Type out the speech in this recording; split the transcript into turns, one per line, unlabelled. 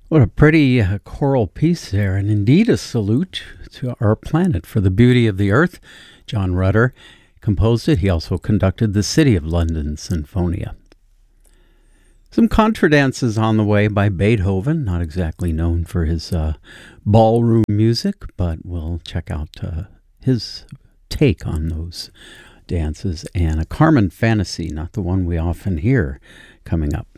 What a pretty choral piece there, and indeed a salute to our planet for the beauty of the earth. John Rutter composed it. He also conducted the City of London Sinfonia. Some contradances on the way by Beethoven, not exactly known for his ballroom music, but we'll check out his take on those dances. And a Carmen fantasy, not the one we often hear, coming up.